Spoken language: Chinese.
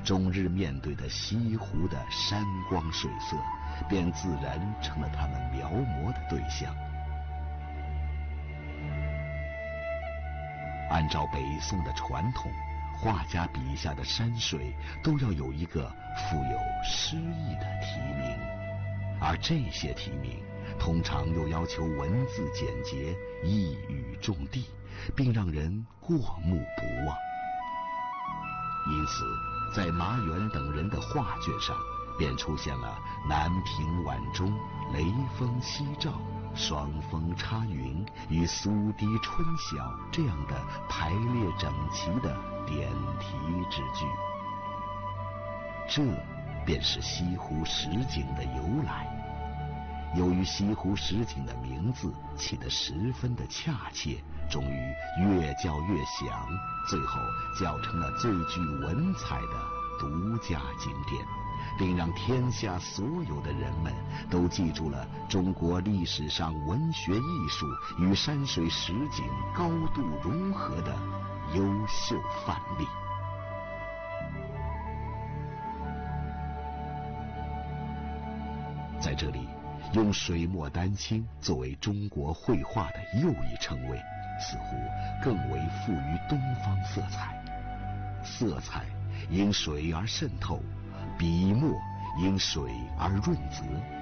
终日面对的西湖的山光水色，便自然成了他们描摹的对象。按照北宋的传统，画家笔下的山水都要有一个富有诗意的题名，而这些题名通常又要求文字简洁，一语中的，并让人过目不忘。因此在马远等人的画卷上便出现了南屏晚钟、雷峰夕照、双峰插云与苏堤春晓这样的排列整齐的点题之句。这便是西湖十景的由来。由于西湖十景的名字起得十分的恰切，终于越叫越响，最后叫成了最具文采的独家景点，并让天下所有的人们都记住了中国历史上文学艺术与山水实景高度融合的优秀范例。在这里，用水墨丹青作为中国绘画的又一称谓，似乎更为富于东方色彩。色彩因水而渗透，笔墨因水而润泽，